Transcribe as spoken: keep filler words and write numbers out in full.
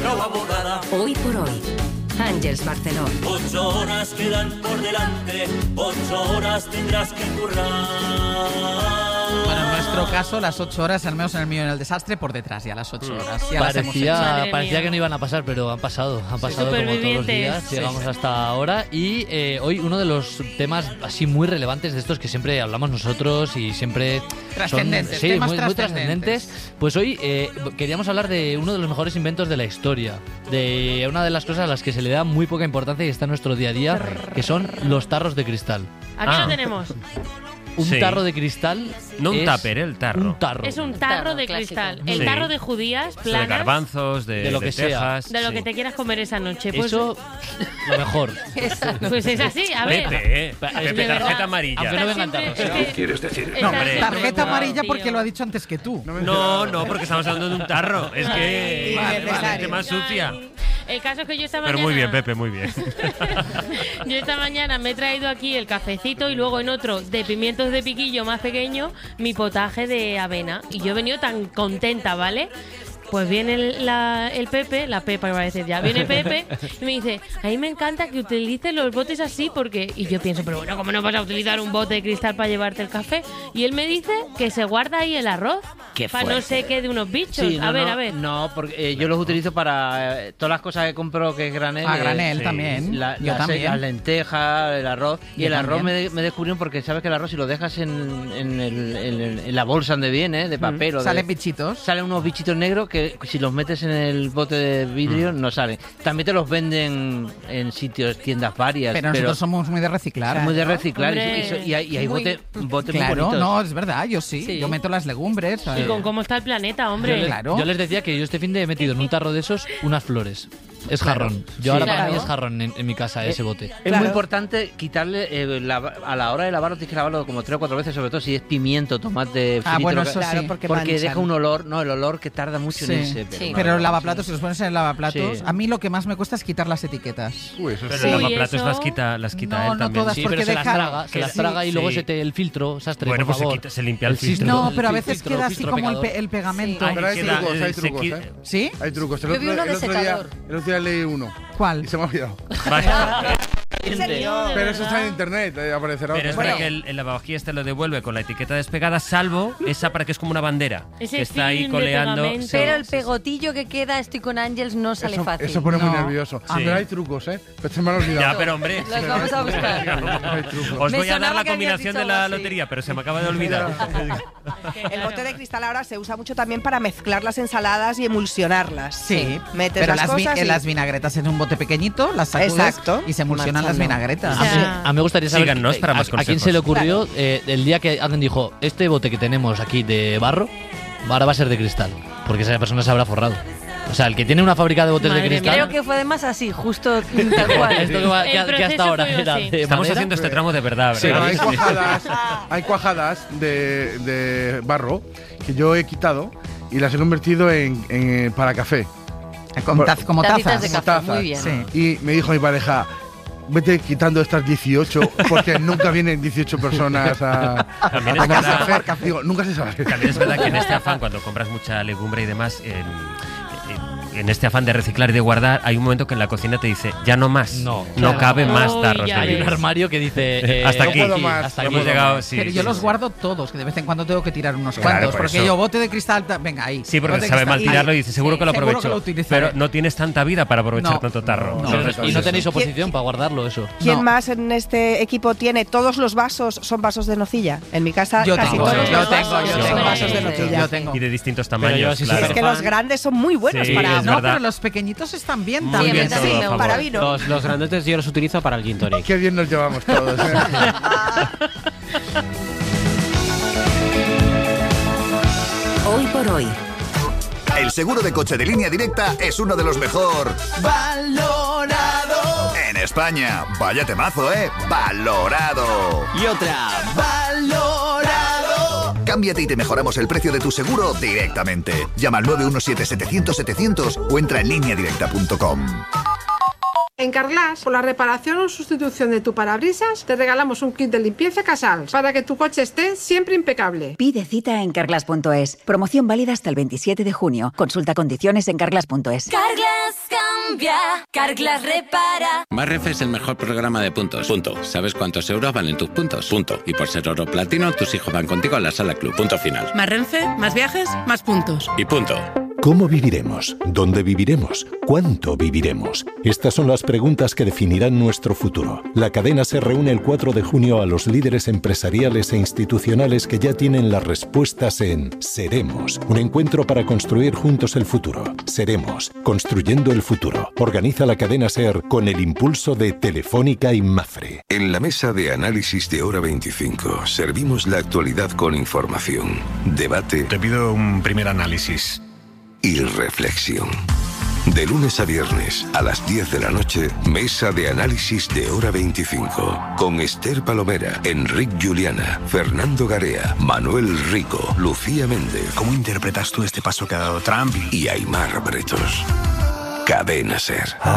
prou abogada. Hoy por hoy, Ángeles Barceló. Ocho horas quedan por delante, ocho horas tendrás que currar. Bueno, en nuestro caso, las ocho horas, al menos en el mío en el desastre, por detrás ya las ocho horas. Ya las hemos hecho. Parecía, parecía que no iban a pasar, pero han pasado. Han pasado como todos los días. Llegamos hasta ahora. Y eh, hoy uno de los temas así muy relevantes de estos que siempre hablamos nosotros y siempre trascendentes, son, sí, temas muy, muy trascendentes. Pues hoy eh, queríamos hablar de uno de los mejores inventos de la historia. De una de las cosas a las que se le da muy poca importancia y está en nuestro día a día, que son los tarros de cristal. Aquí ah. lo tenemos. Un sí. tarro de cristal. No un es tupper, el tarro. Un tarro. Es un tarro, tarro de clásico. Cristal. El sí. tarro de judías, planas. De garbanzos, de, de lo que de tejas. sea. De lo sí. que te quieras comer esa noche. Pues, eso, lo mejor. Pues es así, a ver. Pepe, eh. Pepe, tarjeta amarilla. Aunque no vengan tarros. ¿Qué quieres decir? No, tarjeta amarilla porque lo ha dicho antes que tú. No, no, porque estamos hablando de un tarro. Es que vale, es vale. el tema sucia. El caso es que yo esta mañana... Pero muy bien, Pepe, muy bien. Yo esta mañana me he traído aquí el cafecito y luego en otro de pimientos de piquillo más pequeño mi potaje de avena. Y yo he venido tan contenta, ¿vale? Pues viene el, la, el Pepe, la Pepa iba a decir ya, viene Pepe y me dice, a mí me encanta que utilices los botes así porque... Y yo pienso, pero bueno, ¿cómo no vas a utilizar un bote de cristal para llevarte el café? Y él me dice que se guarda ahí el arroz para no se quede unos bichos. Sí, no, a ver, no, a ver. No, porque eh, yo los utilizo para eh, todas las cosas que compro que es granel. Ah, granel eh, también. La, yo las, también. Las lentejas, el arroz. Y yo el arroz también. me, me descubrieron porque sabes que el arroz si lo dejas en, en, el, en, el, en la bolsa donde viene, de papel mm. o de... Salen bichitos. Salen unos bichitos negros que si los metes en el bote de vidrio mm. no salen. También te los venden en sitios, tiendas varias. Pero nosotros pero somos muy de reciclar. Muy de reciclar. ¿no? Y, y, y, hay, y hay muy... bote, botes claro, muy bonitos. no, es verdad, yo sí. sí. Yo meto las legumbres. Y con cómo está el planeta, hombre. Yo, claro. yo les decía que yo este fin de he metido en un tarro de esos unas flores. Es jarrón. Yo sí, ahora claro. para mí es jarrón en, en mi casa, ese bote. Es claro. muy importante quitarle, eh, la, a la hora de lavarlo tienes que lavarlo como tres o cuatro veces, sobre todo si es pimiento, tomate, ah, bueno, eso claro, sí. porque, porque manchan. deja un olor, no, el olor que tarda mucho sí. en irse. Pero, sí. no, pero no, el lavaplatos, sí. si los pones en el lavaplatos, sí. a mí lo que más me cuesta es quitar las etiquetas. Uy, eso pero sí. el lavaplatos eso... las quita, las quita no, él no también. todas, sí, porque pero se deja... las traga, se las traga y luego sí. se te el filtro, sastre, bueno, por pues favor. se, quita, se limpia el, el filtro. No, pero a el veces filtro, queda así filtro como el, pecador. pe el pegamento. Sí. Pero hay queda, trucos, hay trucos, quita... ¿eh? ¿Sí? Hay trucos. El Yo otro, vi uno el de otro secador. día, el otro día leí uno. ¿Cuál? Y se me ha olvidado. Serio, Pero eso está en internet, eh, aparecerá. Pero es bueno. verdad que el, el lavavajillas te lo devuelve con la etiqueta despegada, salvo esa para que es como una bandera. Ese que está ahí coleando. Sí, pero el pegotillo que queda, estoy con Ángeles, no sale eso, fácil. Eso pone no. muy nervioso. Sí. Pero hay trucos, ¿eh? Pero se me han olvidado. Ya, pero hombre. Los vamos a buscar. Hay trucos. Os Me voy a dar sonaba la que habías combinación dicho de la algo así. lotería, pero se me acaba de olvidar. El bote de cristal ahora se usa mucho también para mezclar las ensaladas y emulsionarlas. Sí, metes pero las, las, cosas vi y... las vinagretas en un bote pequeñito, las sacudes Exacto. y se emulsionan Marchando. las vinagretas. O sea, A mí, a mí me gustaría saber Síganos para a, más a quién se le consejos. ocurrió Claro. eh, el día que alguien dijo, este bote que tenemos aquí de barro, ahora va a ser de cristal, porque esa persona se habrá forrado. O sea, el que tiene una fábrica de botes Madre de cristal... Creo que fue además así, justo tal cual. Esto que, va- que- El que hasta proceso ahora fue era así. de Estamos madera. haciendo este tramo de verdad, Sí, ¿verdad? hay cuajadas, hay cuajadas de, de barro que yo he quitado y las he convertido en, en para café. Con taz, como Tacitas tazas. de Como café, tazas. muy bien. Sí. Y me dijo mi pareja, vete quitando estas dieciocho porque nunca vienen dieciocho personas a, También a es casa verdad- a café. Digo, nunca se sabe. También es verdad que en este afán, cuando compras mucha legumbre y demás, en, en- en este afán de reciclar y de guardar, hay un momento que en la cocina te dice, ya no más, No, no claro. cabe más Uy, tarros ya de Hay un ves. vidrio. armario que dice... eh, Hasta no aquí, puedo más. hasta hemos aquí. llegado, sí, Pero sí, yo sí, los sí. guardo todos, que de vez en cuando tengo que tirar unos Claro, cuantos. por Porque eso. yo, bote de cristal, ta- venga ahí. Sí, porque Bote de sabe mal cristal, tirarlo y ahí. dice, seguro que lo Seguro que aprovecho. lo utilizaré. Pero no tienes tanta vida para aprovechar No. tanto tarro. No, ¿sabes? no, Pues Y no eso. tenéis oposición para guardarlo, eso. ¿Quién No. más en este equipo tiene? Todos los vasos son vasos de nocilla. En mi casa Yo casi tengo, todos sí, yo los tengo, vasos yo sí, son tengo. vasos de sí, nocilla. Yo tengo. Y de distintos Pero yo tamaños, sí soy claro. Es que los grandes son muy buenos Sí, para... es No, verdad. pero los pequeñitos están bien Muy también. bien Sí, todo, a me- favor. para vino. Los, los grandotes yo los utilizo para el gin tonic. Qué bien nos llevamos todos. ¿eh? Hoy por hoy. El seguro de coche de Línea Directa es uno de los mejor valorado en España. Vaya temazo, ¿eh? Valorado. Y otra, Valorado. Cámbiate y te mejoramos el precio de tu seguro directamente. Llama al nueve uno siete, setecientos, setecientos o entra en línea directa punto com. En Carglass, por la reparación o sustitución de tu parabrisas, te regalamos un kit de limpieza Casals para que tu coche esté siempre impecable. Pide cita en carglass punto es. Promoción válida hasta el veintisiete de junio. Consulta condiciones en carglass punto es. Carglass. cambia, Carglass repara. Más Renfe es el mejor programa de puntos. Punto. ¿Sabes cuántos euros valen tus puntos? Punto. Y por ser oro platino, tus hijos van contigo a la sala club. Punto final. Más Renfe, más viajes, más puntos. Y punto. ¿Cómo viviremos? ¿Dónde viviremos? ¿Cuánto viviremos? Estas son las preguntas que definirán nuestro futuro. La cadena se reúne el cuatro de junio a los líderes empresariales e institucionales que ya tienen las respuestas en Seremos, un encuentro para construir juntos el futuro. Seremos, construyendo el futuro. Organiza la cadena SER con el impulso de Telefónica y Mafre. En la mesa de análisis de Hora veinticinco servimos la actualidad con información, debate. Te pido un primer análisis. Y reflexión. De lunes a viernes a las diez de la noche, mesa de análisis de Hora veinticinco. Con Esther Palomera, Enric Juliana, Fernando Garea, Manuel Rico, Lucía Méndez. ¿Cómo interpretas tú este paso que ha dado Trump? Y Aimar Bretos. Cadena SER.